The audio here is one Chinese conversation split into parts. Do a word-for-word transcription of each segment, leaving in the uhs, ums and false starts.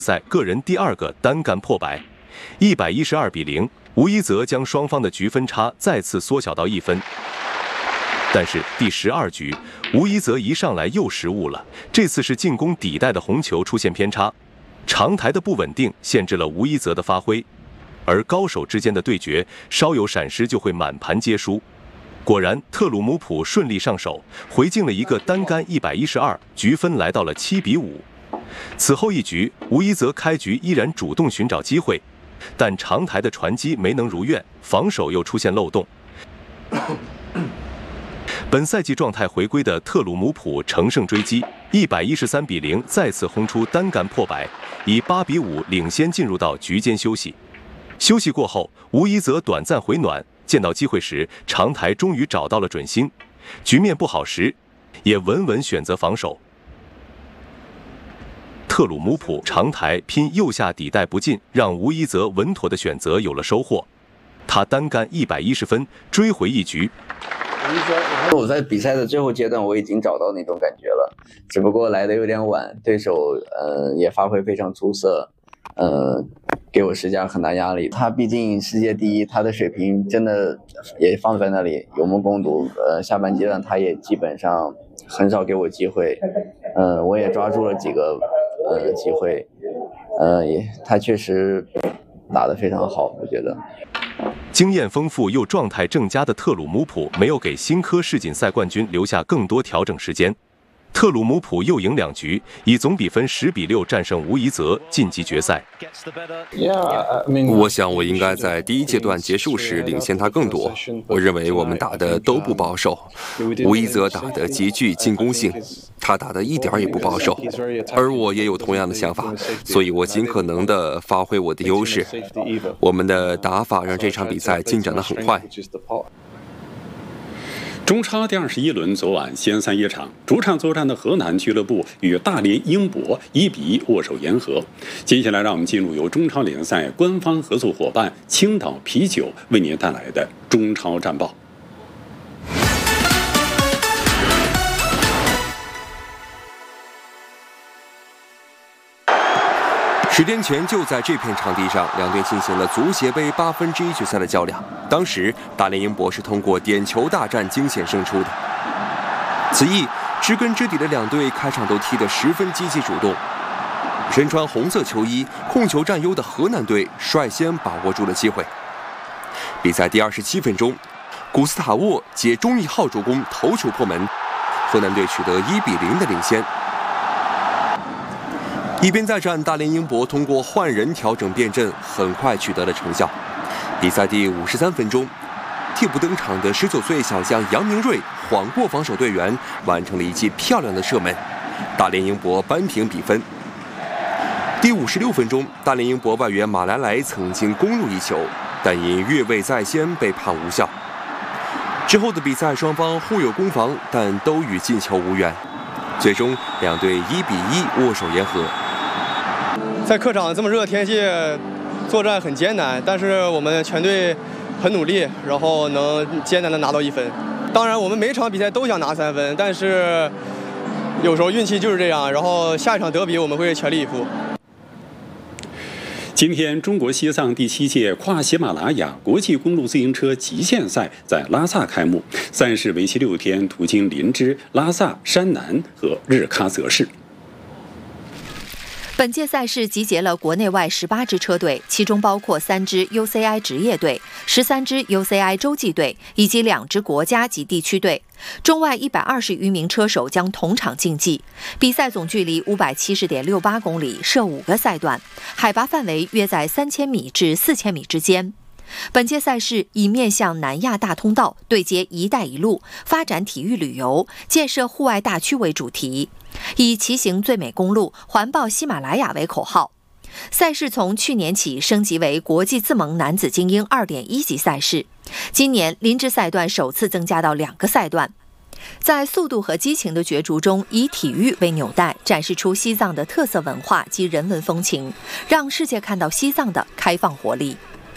赛个人第二个单杆破百，一百一十二比零，吴一泽将双方的局分差再次缩小到一分。但是第十二局，吴一泽一上来又失误了，这次是进攻底袋的红球出现偏差，长台的不稳定限制了吴一泽的发挥，而高手之间的对决稍有闪失就会满盘皆输。果然，特鲁姆普顺利上手，回敬了一个单杆一百一十二，局分来到了七比五。此后一局，吴一泽开局依然主动寻找机会，但长台的传击没能如愿，防守又出现漏洞。本赛季状态回归的特鲁姆普乘胜追击，一百一十三比零再次轰出单杆破百，以八比五领先进入到局间休息。休息过后，吴一泽短暂回暖，见到机会时，长台终于找到了准心，局面不好时，也稳稳选择防守。特鲁姆普长台拼右下底袋不进，让吴一泽稳妥的选择有了收获，他单杆一百一十分，追回一局。 我在比赛的最后阶段，我已经找到那种感觉了，只不过来的有点晚，对手呃也发挥非常出色，呃给我施加很大压力。他毕竟世界第一，他的水平真的也放在那里，有目共睹。呃，下半阶段他也基本上很少给我机会，呃，我也抓住了几个呃机会，呃，也他确实打得非常好，我觉得。 经验丰富又状态正佳的特鲁姆普没有给新科世锦赛冠军留下更多调整时间，特鲁姆普又赢两局，以总比分十比六战胜吴一泽，晋级决赛。 我想我应该在第一阶段结束时领先他更多。我认为我们打的都不保守，吴一泽打得极具进攻性，他打得一点也不保守，而我也有同样的想法，所以我尽可能地发挥我的优势。我们的打法让这场比赛进展得很快。 中超第二十一轮昨晚先赛一场，主场作战的河南俱乐部与大连英博一比一握手言和。接下来让我们进入由中超联赛官方合作伙伴青岛啤酒为您带来的中超战报。 十天前，就在这片场地上，两队进行了足协杯八分之一决赛的较量。当时，大连英博是通过点球大战惊险胜出的。此役，知根知底的两队开场都踢得十分积极主动。身穿红色球衣、控球占优的河南队率先把握住了机会。比赛第二十七分钟，古斯塔沃接钟义浩助攻头球破门，河南队取得一比零的领先。一边再战，大连英博通过换人调整变阵，很快取得了成效。比赛第五十三分钟，替补登场的十九岁小将杨明瑞晃过防守队员，完成了一记漂亮的射门，大连英博扳平比分。第五十六分钟，大连英博外援马来莱曾经攻入一球，但因越位在先被判无效。之后的比赛，双方互有攻防，但都与进球无缘。最终，两队一比一握手言和。 在客场这么热的天气，作战很艰难，但是我们全队很努力，然后能艰难的拿到一分。当然，我们每场比赛都想拿三分，但是有时候运气就是这样。然后下一场德比，我们会全力以赴。 今天，中国西藏第七届跨喜马拉雅国际公路自行车极限赛在拉萨开幕，赛事为期六天，途经林芝、拉萨、山南和日喀则市。 本届赛事集结了国内外十八支车队，其中包括三支 U C I 职业队、十三支 U C I 洲际队以及两支国家及地区队。中外一百二十余名车手将同场竞技。比赛总距离五百七十点六八公里，设五个赛段，海拔范围约在三千米至四千米之间。本届赛事以面向南亚大通道、对接“一带一路”、发展体育旅游、建设户外大区为主题，以骑行最美公路、环抱喜马拉雅为口号。赛事从去年起升级为国际自盟男子精英 二点一 级赛事，今年林芝赛段首次增加到两个赛段。在速度和激情的角逐中，以体育为纽带，展示出西藏的特色文化及人文风情，让世界看到西藏的开放活力。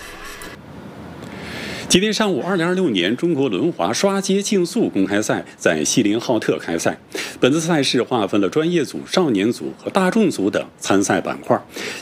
今天上午，二零二六年中国轮滑刷街竞速公开赛在锡林浩特开赛。本次赛事划分了专业组、少年组和大众组等参赛板块。